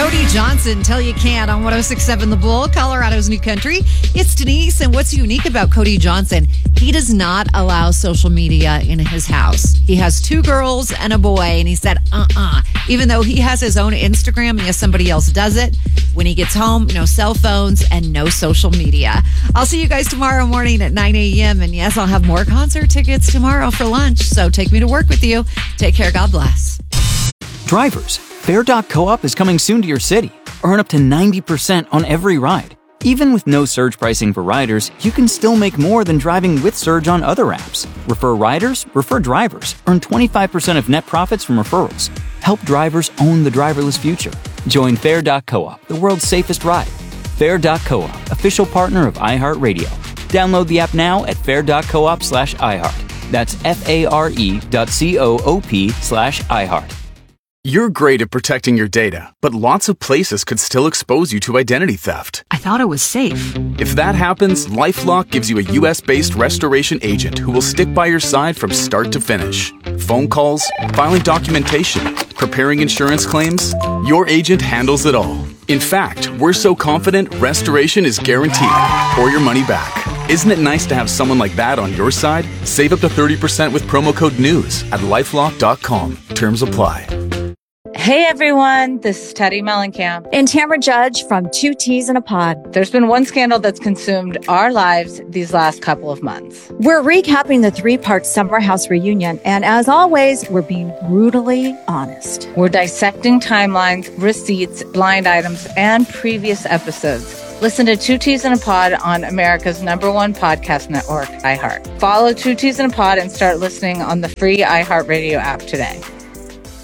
Cody Johnson, Tell You Can't on 106.7 The Bull, Colorado's new country. It's Denise, and what's unique about Cody Johnson, he does not allow social media in his house. He has 2 girls and a boy, and he said, even though he has his own Instagram, yes, somebody else does it. When he gets home, no cell phones and no social media. I'll see you guys tomorrow morning at 9 a.m. And yes, I'll have more concert tickets tomorrow for lunch, so take me to work with you. Take care. God bless. Drivers, Fare.coop is coming soon to your city. Earn up to 90% on every ride. Even with no surge pricing for riders, you can still make more than driving with Surge on other apps. Refer riders, refer drivers. Earn 25% of net profits from referrals. Help drivers own the driverless future. Join Fare.coop, the world's safest ride. Fare.coop, official partner of iHeartRadio. Download the app now at fare.coop/iHeart. That's FARE.coop/iHeart. You're great at protecting your data, but lots of places could still expose you to identity theft. I thought it was safe. If that happens, LifeLock gives you a U.S.-based restoration agent who will stick by your side from start to finish. Phone calls, filing documentation, preparing insurance claims, your agent handles it all. In fact, we're so confident restoration is guaranteed or your money back. Isn't it nice to have someone like that on your side? Save up to 30% with promo code NEWS at LifeLock.com. Terms apply. Hey everyone, this is Teddy Mellencamp and Tamara Judge from Two Teas in a Pod. There's been one scandal that's consumed our lives these last couple of months. We're recapping the 3-part Summer House reunion, and as always, we're being brutally honest. We're dissecting timelines, receipts, blind items, and previous episodes. Listen to Two Teas in a Pod on America's #1 podcast network, iHeart. Follow Two Teas in a Pod and start listening on the free iHeartRadio app today.